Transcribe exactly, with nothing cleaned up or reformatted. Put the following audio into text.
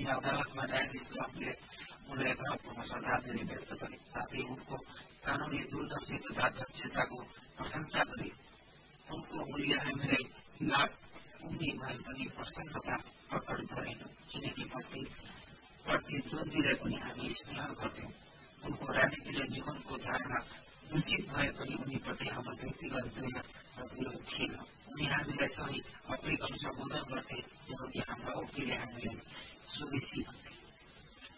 अदालतमा न्यायाधीशले उनलाई तहको श्रद्धाञ्जली व्यक्त गरे। साथै उनको कानूनी दूरदर्शी तथा दक्षताको प्रशंसा गरे। उनको मूल्य हामीलाई लाभ पुग्ने भए पनि प्रसन्नता प्रकट गरेन, किनकि प्रति प्रतिद्वन्दीलाई पनि हामी स्नेह गर्थ्यौँ। उनको राजनीतिक जीवनको धारणा दूषित भए पनि उनीप्रति हाम्रो व्यक्तिगत दया र विरोध थिएन। उनी हामीलाई सही अप्रिकन सम्बोधन गर्थे, जबकि हाम्रा वकिलले हामीलाई स्वदेशी भन्थे।